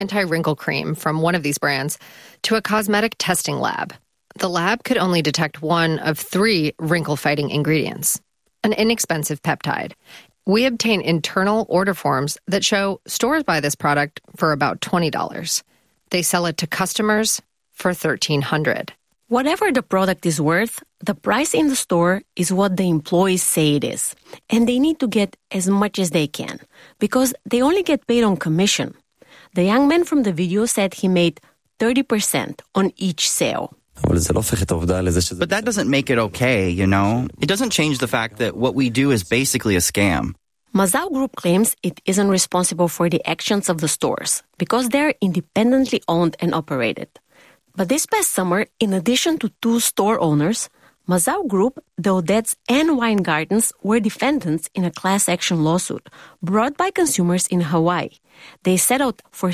anti-wrinkle cream from one of these brands to a cosmetic testing lab. The lab could only detect one of 3 wrinkle-fighting ingredients, an inexpensive peptide. We obtain internal order forms that show stores buy this product for about $20. They sell it to customers for $1,300. Whatever the product is worth, the price in the store is what the employees say it is. And they need to get as much as they can, because they only get paid on commission. The young man from the video said he made 30% on each sale. But that doesn't make it okay, you know? It doesn't change the fact that what we do is basically a scam. Mazal Group claims it isn't responsible for the actions of the stores because they're independently owned and operated. But this past summer, in addition to 2 store owners, Mazal Group, the Odets, and Weingartens were defendants in a class action lawsuit brought by consumers in Hawaii. They settled for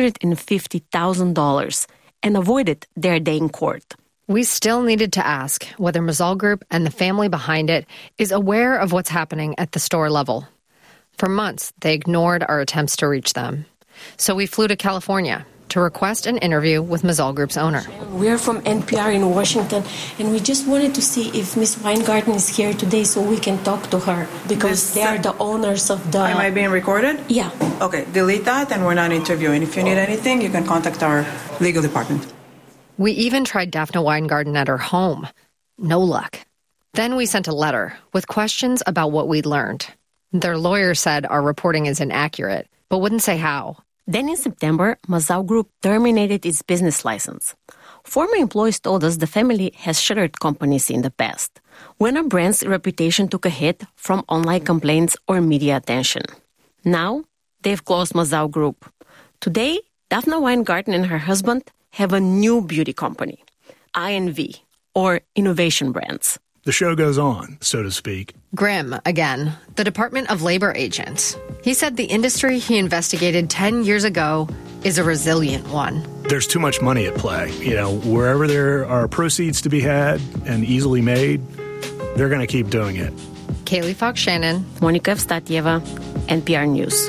$650,000 and avoided their day in court. We still needed to ask whether Mazal Group and the family behind it is aware of what's happening at the store level. For months, they ignored our attempts to reach them. So we flew to California to request an interview with Mazal Group's owner. We're from NPR in Washington, and we just wanted to see if Ms. Weingarten is here today so we can talk to her, because they are the owners of the... Am I being recorded? Yeah. Okay, delete that, and we're not interviewing. If you need anything, you can contact our legal department. We even tried Daphne Weingarten at her home. No luck. Then we sent a letter with questions about what we'd learned. Their lawyer said our reporting is inaccurate, but wouldn't say how. Then in September, Mazal Group terminated its business license. Former employees told us the family has shuttered companies in the past, when a brand's reputation took a hit from online complaints or media attention. Now, they've closed Mazal Group. Today, Daphne Weingarten and her husband have a new beauty company, INV, or Innovation Brands. The show goes on, so to speak. Grimm, again, the Department of Labor agent. He said the industry he investigated 10 years ago is a resilient one. There's too much money at play. You know, wherever there are proceeds to be had and easily made, they're going to keep doing it. Kaylee Fox-Shannon, Monica Evstatieva, NPR News.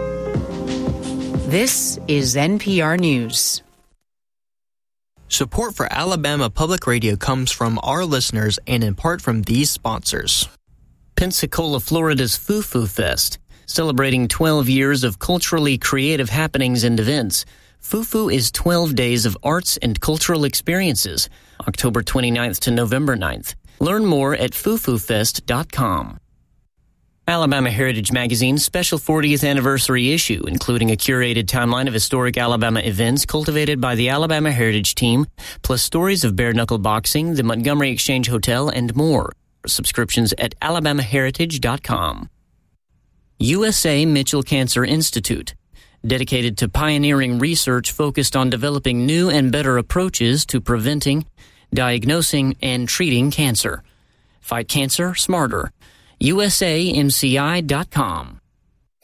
This is NPR News. Support for Alabama Public Radio comes from our listeners and in part from these sponsors. Pensacola, Florida's Fufu Fest. Celebrating 12 years of culturally creative happenings and events, Fufu is 12 days of arts and cultural experiences, October 29th to November 9th. Learn more at fufufest.com. Alabama Heritage Magazine's special 40th anniversary issue, including a curated timeline of historic Alabama events cultivated by the Alabama Heritage Team, plus stories of bare-knuckle boxing, the Montgomery Exchange Hotel, and more. Subscriptions at alabamaheritage.com. USA Mitchell Cancer Institute, dedicated to pioneering research focused on developing new and better approaches to preventing, diagnosing, and treating cancer. Fight cancer smarter. USAMCI.com.